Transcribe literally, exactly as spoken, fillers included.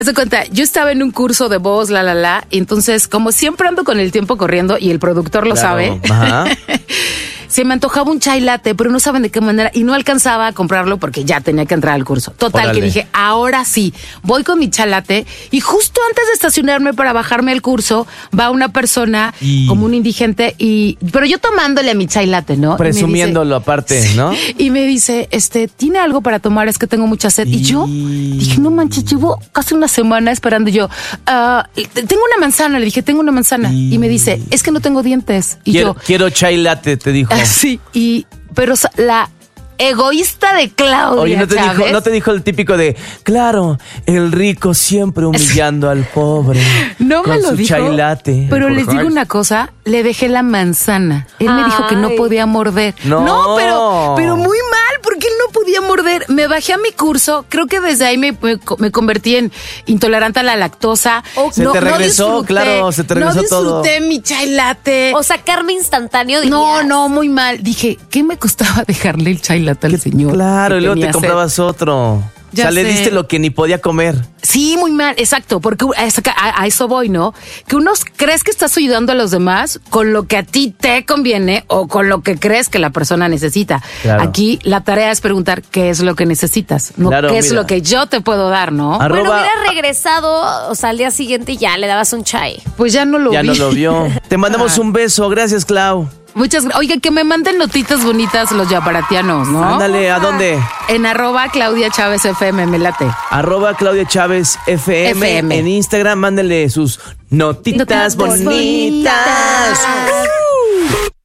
Se cuenta, yo estaba en un curso de voz, la, la, la, y entonces, como siempre ando con el tiempo corriendo y el productor lo Claro. sabe, Ajá. se me antojaba un chai latte, pero no saben de qué manera, y no alcanzaba a comprarlo porque ya tenía que entrar al curso. Total, Órale. que dije, ahora sí, voy con mi chai latte, y justo antes de estacionarme para bajarme al curso, va una persona, Y- como un indigente, y pero yo tomándole a mi chai latte, ¿no? Y me Presumiéndolo aparte, dice- ¿no? Y me dice, este, ¿tiene algo para tomar? Es que tengo mucha sed. Y, Y- yo dije, no manches, llevo casi una semana esperando. Y yo, "Ah, tengo una manzana. Le dije, tengo una manzana. Y, Y- me dice, es que no tengo dientes. Y Quiero, yo, quiero chai latte, te dijo. "Ah, sí. Y, pero sa- la egoísta de Claudia Oye, ¿no te, dijo, Chávez, ¿no te dijo el típico de, claro, el rico siempre humillando al pobre? no con me lo su dijo, chai latte? pero les digo Ay. una cosa, le dejé la manzana. Él me dijo que no Ay. podía morder. No. pero, pero muy mal, porque él no podía morder. Me bajé a mi curso, creo que desde ahí me, me, me convertí en intolerante a la lactosa. Se te regresó, claro, se te regresó no todo. disfruté mi chai latte. O sea, carne instantáneo. no, dirías. no, muy mal. Dije, ¿qué me costaba dejarle el chai latte al señor? Claro, que y luego tenía te sed? comprabas otro. Ya o sea, le sé. diste lo que ni podía comer. Sí, muy mal, exacto, porque a, esa- a- a eso voy, ¿no? Que uno crees que estás ayudando a los demás con lo que a ti te conviene o con lo que crees que la persona necesita. Claro. Aquí la tarea es preguntar qué es lo que necesitas, no Claro, qué es mira. lo que yo te puedo dar, ¿no? Arroba- Bueno, hubiera regresado, o sea, al día siguiente y ya le dabas un chai. Pues ya no lo Ya vi. no lo vio. Te mandamos Ah. un beso. Gracias, Clau. Muchas gracias. Oiga, que me manden notitas bonitas los yaparatianos, ¿no? Ándale, ¿a dónde? En arroba Claudia Chávez F M, me late. Arroba Claudia Chávez F M, F M. en Instagram. Mándenle sus notitas Notitas bonitas. bonitas.